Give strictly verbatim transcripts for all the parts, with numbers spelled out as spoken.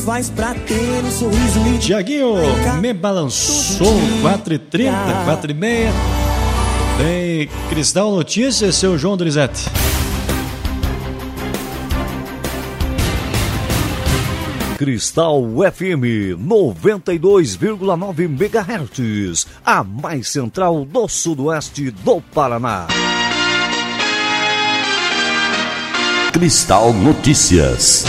Faz pra ter um sorriso. Tiaguinho me balançou. quatro e trinta, quatro e meia. Tem Cristal Notícias, seu João Donizete. Cristal F M noventa e dois vírgula nove megahertz, a mais central do sudoeste do Paraná. Cristal Notícias.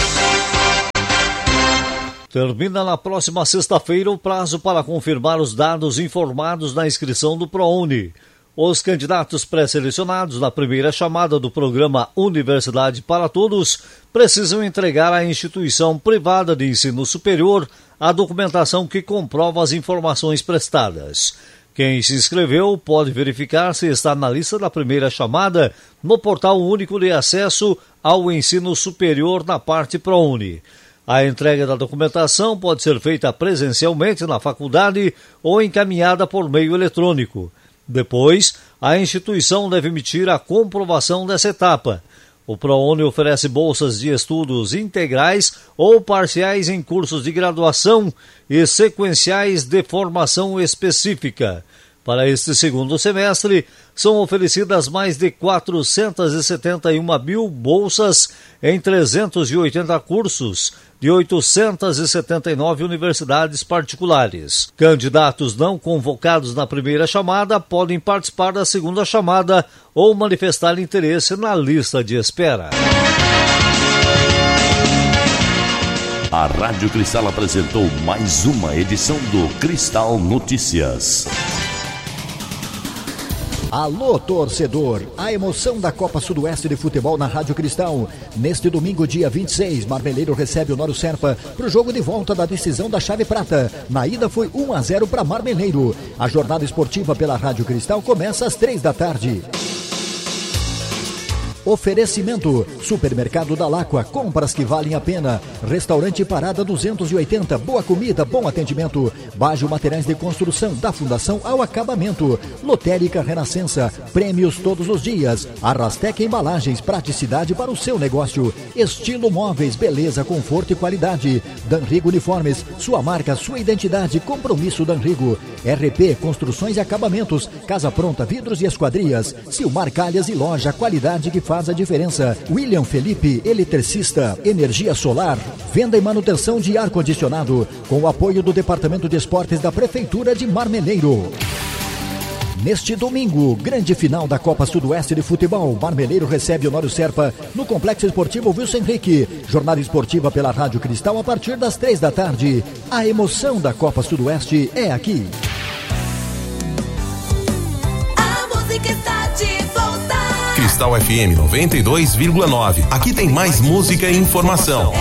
Termina na próxima sexta-feira o prazo para confirmar os dados informados na inscrição do ProUni. Os candidatos pré-selecionados na primeira chamada do programa Universidade para Todos precisam entregar à instituição privada de ensino superior a documentação que comprova as informações prestadas. Quem se inscreveu pode verificar se está na lista da primeira chamada no Portal Único de Acesso ao Ensino Superior na parte ProUni. A entrega da documentação pode ser feita presencialmente na faculdade ou encaminhada por meio eletrônico. Depois, a instituição deve emitir a comprovação dessa etapa. O ProUni oferece bolsas de estudos integrais ou parciais em cursos de graduação e sequenciais de formação específica. Para este segundo semestre, são oferecidas mais de quatrocentas e setenta e uma mil bolsas em trezentos e oitenta cursos de oitocentas e setenta e nove universidades particulares. Candidatos não convocados na primeira chamada podem participar da segunda chamada ou manifestar interesse na lista de espera. A Rádio Cristal apresentou mais uma edição do Cristal Notícias. Alô, torcedor! A emoção da Copa Sudoeste de Futebol na Rádio Cristal. Neste domingo, dia vinte e seis, Marmeleiro recebe o Noro Serpa para o jogo de volta da decisão da Chave Prata. Na ida foi um a zero para Marmeleiro. A jornada esportiva pela Rádio Cristal começa às três da tarde. Oferecimento: Supermercado da Láqua, compras que valem a pena. Restaurante Parada duzentos e oitenta, boa comida, bom atendimento. Bajo Materiais de Construção, da fundação ao acabamento. Lotérica Renascença, prêmios todos os dias. Arrastec Embalagens, praticidade para o seu negócio. Estilo Móveis, beleza, conforto e qualidade. Danrigo Uniformes, sua marca, sua identidade, compromisso Danrigo. R P Construções e Acabamentos, Casa Pronta, Vidros e Esquadrias. Silmar Calhas e Loja, qualidade que faz a diferença. William Felipe, eletricista, energia solar, venda e manutenção de ar-condicionado, com o apoio do Departamento de Esportes da Prefeitura de Marmeleiro. Neste domingo, grande final da Copa Sudoeste de Futebol. Marmeleiro recebe o Noro Serpa no Complexo Esportivo Wilson Henrique. Jornada esportiva pela Rádio Cristal a partir das três da tarde. A emoção da Copa Sudoeste é aqui. A música está de volta. Cristal F M noventa e dois vírgula nove. Aqui tem mais música e informação.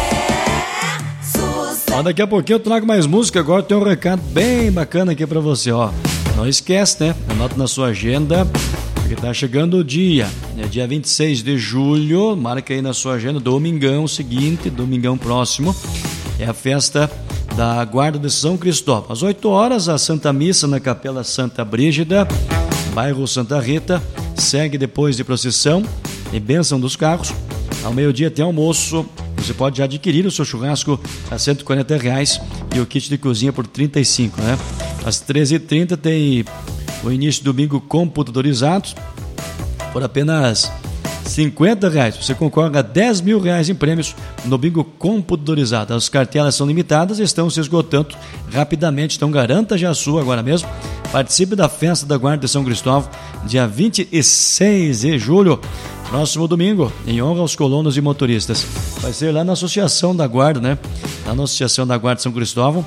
Ó, daqui a pouquinho eu trago mais música. Agora tem um recado bem bacana aqui pra você, ó. Não esquece, né? Anota na sua agenda, porque tá chegando o dia. É dia vinte e seis de julho. Marca aí na sua agenda, domingão seguinte, domingão próximo. É a festa da Guarda de São Cristóvão. Às oito horas, a Santa Missa na Capela Santa Brígida, bairro Santa Rita. Segue depois de procissão e bênção dos carros. Ao meio-dia tem almoço. Você pode já adquirir o seu churrasco a cento e quarenta reais e o kit de cozinha por trinta e cinco, né? Às treze e trinta tem o início do bingo computadorizado por apenas cinquenta reais. Você concorre a dez mil reais em prêmios no bingo computadorizado. As cartelas são limitadas e estão se esgotando rapidamente, então garanta já a sua agora mesmo. Participe da festa da Guarda de São Cristóvão, dia vinte e seis de julho, próximo domingo, em honra aos colonos e motoristas. Vai ser lá na Associação da Guarda, né? Lá na Associação da Guarda de São Cristóvão,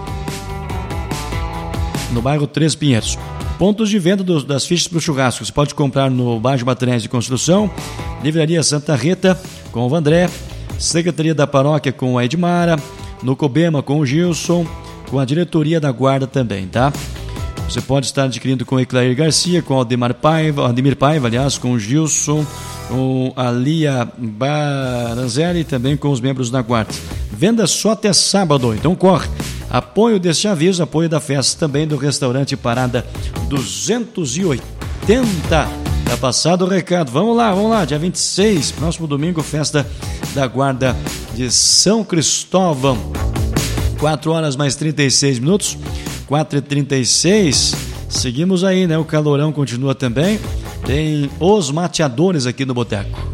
no bairro Três Pinheiros. Pontos de venda dos, das fichas para o churrasco. Você pode comprar no Baixo Materiais de Construção, Livraria Santa Rita, com o Vandré, Secretaria da Paróquia com a Edmara, no Cobema com o Gilson, com a Diretoria da Guarda também, tá? Você pode estar adquirindo com o Eclair Garcia, com o Aldemar Paiva, Aldemir Paiva, aliás, com o Gilson, com a Lia Baranzelli e também com os membros da Guarda. Venda só até sábado, então corre. Apoio deste aviso, apoio da festa também do Restaurante Parada duzentos e oitenta. Tá passado o recado. Vamos lá, vamos lá. Dia vinte e seis, próximo domingo, festa da Guarda de São Cristóvão. quatro horas mais trinta e seis minutos, quatro e trinta e seis. Seguimos aí, né? O calorão continua também. Tem os mateadores aqui no Boteco.